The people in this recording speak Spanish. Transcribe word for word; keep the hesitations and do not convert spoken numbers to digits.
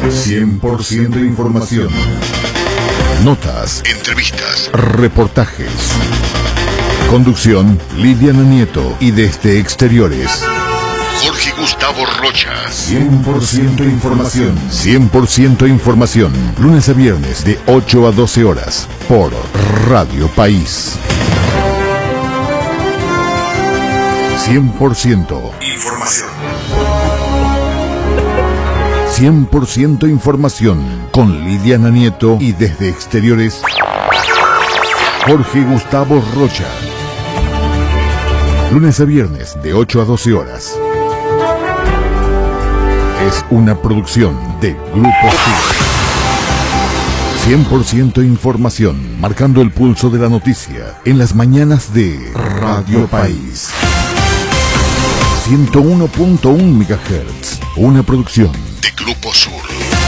cien por ciento información. Notas, entrevistas, reportajes. Conducción, Liliana Nieto y desde exteriores, Jorge Gustavo Rocha. cien por ciento información. cien por ciento información. Lunes a viernes de ocho a doce horas por Radio País. cien por ciento información. cien por ciento información con Liliana Nieto y desde exteriores, Jorge Gustavo Rocha. Lunes a viernes de ocho a doce horas. Es una producción de Grupo Sur. cien por ciento información, marcando el pulso de la noticia en las mañanas de Radio País. ciento uno punto uno megahertz, una producción de Grupo Sur.